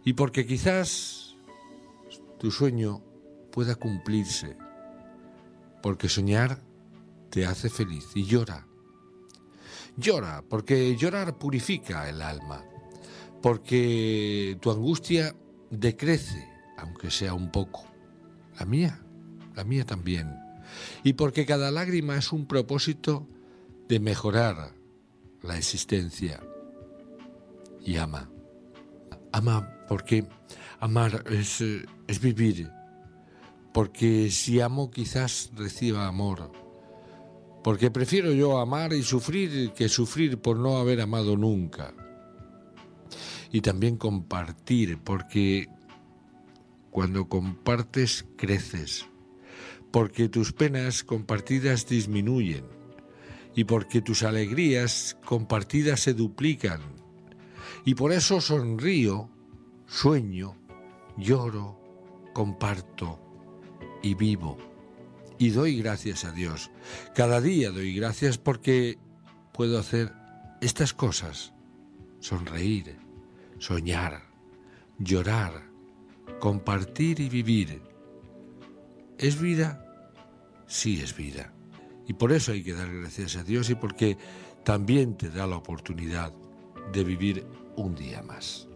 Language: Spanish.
y porque quizás tu sueño pueda cumplirse, porque soñar te hace feliz. Y llora. Llora, porque llorar purifica el alma, porque tu angustia decrece, aunque sea un poco. La mía también. Y porque cada lágrima es un propósito de mejorar la existencia. Y ama. Ama porque amar es vivir. Porque si amo quizás reciba amor. Porque prefiero yo amar y sufrir que sufrir por no haber amado nunca. Y también compartir, porque cuando compartes creces. Porque tus penas compartidas disminuyen. Y porque tus alegrías compartidas se duplican. Y por eso sonrío, sueño, lloro, comparto y vivo. Y doy gracias a Dios. Cada día doy gracias porque puedo hacer estas cosas. Sonreír, soñar, llorar, compartir y vivir. ¿Es vida? Sí es vida. Y por eso hay que dar gracias a Dios y porque también te da la oportunidad de vivir un día más.